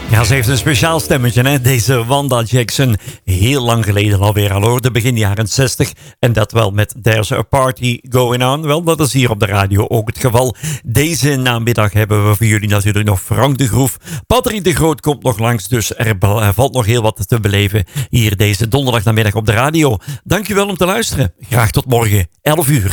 Ja, ze heeft een speciaal stemmetje, hè? Deze Wanda Jackson. Heel lang geleden alweer al hoorde, begin jaren 60. En dat wel met There's a Party Going On. Wel, dat is hier op de radio ook het geval. Deze namiddag hebben we voor jullie natuurlijk nog Frank de Groef. Patrick de Groot komt nog langs, dus er valt nog heel wat te beleven hier deze donderdag namiddag op de radio. Dankjewel om te luisteren. Graag tot morgen, 11 uur.